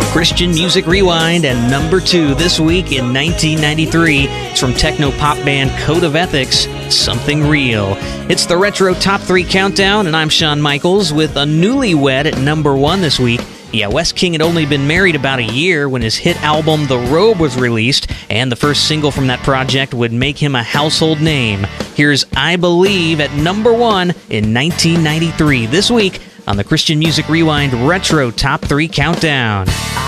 Christian Music Rewind, and number 2 this week in 1993. It's from techno-pop band Code of Ethics, Something Real. It's the Retro Top 3 Countdown, and I'm Shawn Michaels with a newlywed at number 1 this week. Yeah, Wes King had only been married about a year when his hit album The Robe was released, and the first single from that project would make him a household name. Here's I Believe at number 1 in 1993 this week on the Christian Music Rewind Retro Top 3 Countdown.